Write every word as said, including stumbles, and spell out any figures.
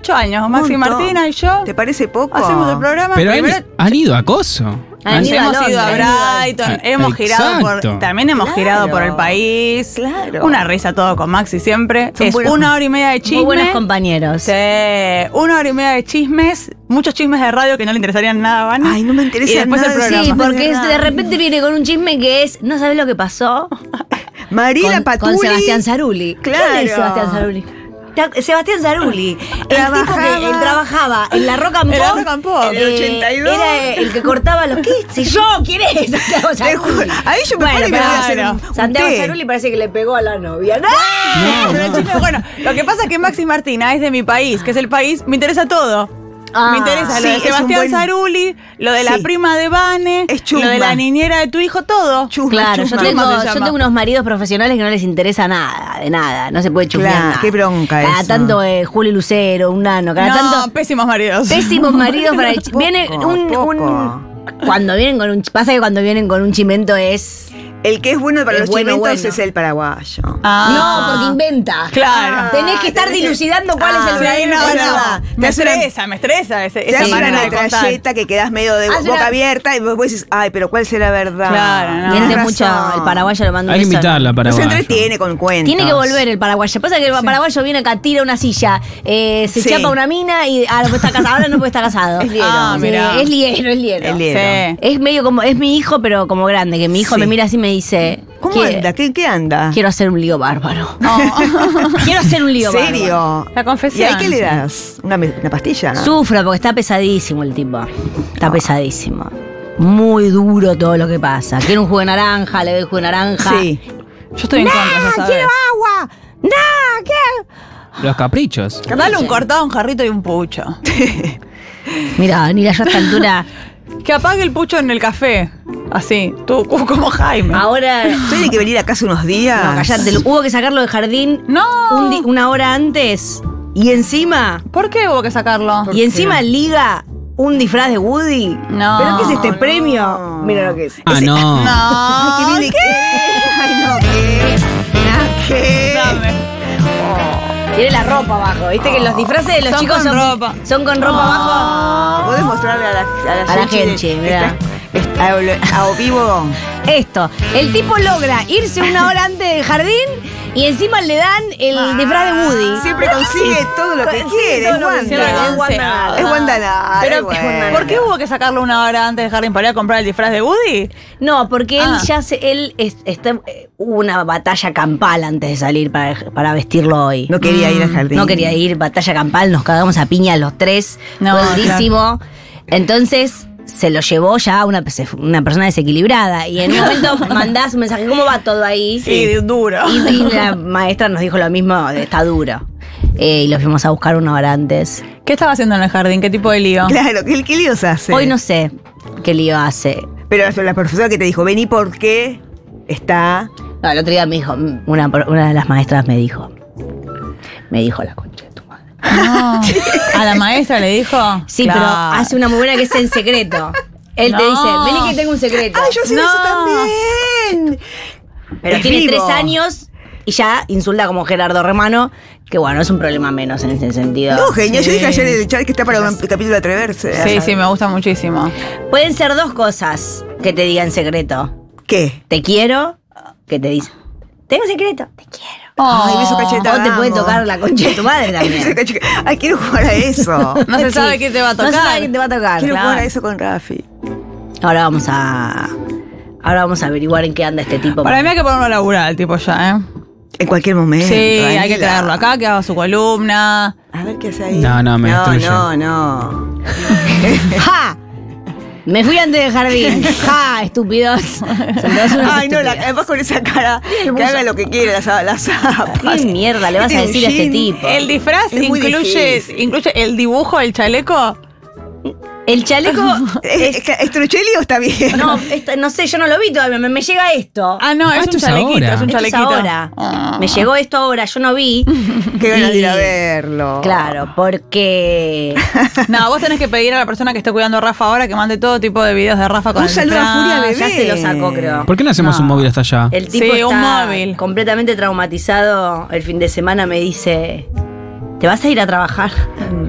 ocho años, Maxi Montón. Martina y yo. ¿Te parece poco? Hacemos el programa. Pero han, primero- han ido a Coso. Nos ido a hemos ido a Londres. Brighton, Ah, hemos girado exacto. por. También hemos Claro. girado por el país. Claro. Una risa todo con Maxi siempre. Son es buenos- una hora y media de chisme. Muy buenos compañeros. Sí, una hora y media de chismes, muchos chismes de radio que no le interesarían nada a Vane. Ay, no me interesa Y después nada el de programa. Sí, programa. porque Es es- de verdad. repente viene con un chisme que es, ¿no sabes lo que pasó? Marina con, Patuli. con Sebastián Zarulli. Claro. ¿Quién es Sebastián Zarulli? Ta- Sebastián Zarulli, el tipo que Trabajaba- él trabajaba en la Rock and En Pop. la Rock and Pop. En el ochenta y dos. Era el que cortaba los. ¿Qué sé yo? ¿Quién es? Santiago Te juro, Zarulli. ahí yo me Bueno, paro y me voy a hacer claro. un, un Santiago té. Zarulli parece que le pegó a la novia. ¡No! Pero el chisme, bueno, lo que pasa es que Maxi Martina es de mi país, que es el país, me interesa todo. Ah, me interesa sí, lo de es un Sebastián buen- Zarulli, lo de la Sí. prima de Vane, Es lo chusma. de la niñera de tu hijo, todo. Chusma, Claro, yo chusma. tengo, ¿Cómo se yo llama? tengo unos maridos profesionales que no les interesa nada, de nada, no se puede chusmear Claro, nada. qué bronca Cada eso. tanto eh, Julio Lucero, un nano, cada no, tanto pésimos maridos. pésimos maridos para el ch- Poco, viene un, poco. un cuando vienen con un ch- pasa que cuando vienen con un chimento es El que es bueno para Es los bueno, chimentos bueno. es el paraguayo. Ah. no, porque inventa. Claro. Tenés que estar tenés que- dilucidando cuál Ah, es el Sí, verdadero. no, es no. verdad. Me Te hace una- estresa, me estresa ese- Te esa hace manera una de contar. metralleta que quedás medio de Hace boca una- abierta y vos decís, ay, pero ¿cuál será verdad? Claro, no. Miente Tenés mucho, razón. el paraguayo lo manda un Hay que beso. invitarla para No se entretiene con cuentos. Tiene que volver el paraguayo. Pasa que el paraguayo viene acá, tira una silla, eh, se Sí. chapa una mina y ah, no puede estar casado. Ahora no puede estar casado. Es liero. Ah, Sí, mirá. es liero, es liero. Es liero. Sí. Es medio como, es mi hijo, pero como grande, que mi hijo Sí. me mira así y me dice. ¿Cómo "¿Qué- anda? ¿Qué, qué anda? Quiero hacer un lío bárbaro. No. Quiero hacer un lío ¿En serio? bárbaro. La confesión. ¿Y ahí qué le sí. das? ¿Una, me- una pastilla? Sufro porque está pesadísimo el tipo. Está pesadísimo. Muy duro todo lo que pasa. Quiero un jugo de naranja, le doy jugo de naranja. Sí. Yo estoy en contra, ya sabes. ¡Quiero agua! ¡No! ¡Quiero! Los caprichos. Dale un cortado, un jarrito y un pucho. Mira, ni yo a esta altura. Que apague el pucho en el café. Así, tú como Jaime. Ahora. Tiene que venir a casa unos días. No, callate. Hubo que sacarlo del jardín No. un di- una hora antes. Y encima. ¿Por qué hubo que sacarlo? Y encima liga un disfraz de Woody. No, ¿Pero qué es este no. premio? Mira lo que es. Ah, no. No. Ay, que viene que. Ay, no, ¿qué? Nah, ¿qué? Dame. Tiene la ropa abajo. ¿Viste que los disfraces de los Son chicos con son, ropa. son con ropa abajo? ¿Podés mostrarle a la, a la, A la gente gente, mirá. Está, está a, a vivo. Esto. El tipo logra irse una hora antes del jardín y encima le dan el disfraz de Woody. Siempre consigue todo lo que Sí, quiere. todo Es lo que Wanda. quiere. Es Wanda. Nada. Es Wanda nada. Pero, es Wanda. ¿por qué hubo que sacarlo una hora antes del jardín para ir a comprar el disfraz de Woody? No, porque Ah. él ya se, él es- está, eh, hubo una batalla campal antes de salir para, para vestirlo hoy. No quería ir al jardín. No quería ir, batalla campal, nos cagamos a piña los tres. No, fue durísimo. Entonces se lo llevó ya una, una persona desequilibrada. Y en un momento mandás un mensaje, ¿cómo va todo ahí? Sí, duro. Y, y la maestra nos dijo lo mismo, está duro. Eh, y lo fuimos a buscar una hora antes. ¿Qué estaba haciendo en el jardín? ¿Qué tipo de lío? Claro, ¿qué, qué líos hace? Hoy no sé qué lío hace. Pero la, la profesora que te dijo, vení porque está. No, el otro día me dijo, una, una de las maestras me dijo, me dijo la concha de tu madre. No. ¿A la maestra le dijo? Sí, Claro. pero hace una muy buena que es en secreto. Él te No. dice, vení que tengo un secreto. ¡Ay, yo sé No. eso también! Pero Es tiene vivo. tres años y ya insulta como Gerardo Romano, que bueno, es un problema menos en ese sentido. No, genio. Yo Sí. dije ayer en el chat que está para un capítulo de Atreverse. Sí, sí, me gusta muchísimo. Pueden ser dos cosas que te diga en secreto. ¿Qué? Te quiero, que te dice, tengo un secreto, te quiero. Ay, beso cachetada. O te puede tocar la concha de tu madre Beso también. cachetada. Ay, quiero jugar a eso. No se Sí. sabe qué te va a tocar. No se sabe quién te va a tocar. Quiero Claro. jugar a eso con Rafi. Ahora vamos a. Ahora vamos a averiguar en qué anda este tipo. Para mí hay que ponerlo a laburar al tipo ya, ¿eh? En cualquier momento. Sí, hay que Daniela. traerlo acá, que haga su columna. A ver qué hace ahí. No, no, me No, destruye. no, no. ¡Ja! Me fui antes del jardín. ¡Ja! Estúpidos. Son todos unos Ay, no, la, estúpidos. además con esa cara, el que buzo. haga lo que quiera, las, las zapas. ¿Qué mierda le vas a Tiene un decir a este jean. tipo? El disfraz Es muy incluye, difícil. incluye el dibujo, el chaleco. El chaleco. ¿Es, es, ¿Es Truchelli o está bien? No, esta- no sé, yo no lo vi todavía. Me, me llega esto. Ah, no, Ah, es esto un es chalequito, ahora. es un Esto es chalequito. ahora. Ah. Me llegó esto ahora, yo no vi. Qué ganas de ir a Y- verlo. Claro, porque. No, vos tenés que pedir a la persona que esté cuidando a Rafa ahora que mande todo tipo de videos de Rafa con Un el saludo a disfraz. Furia Bebé. Ya se lo sacó, creo. ¿Por qué no hacemos No. un móvil hasta allá? El tipo Sí, un está móvil. completamente traumatizado. El fin de semana me dice: ¿te vas a ir a trabajar?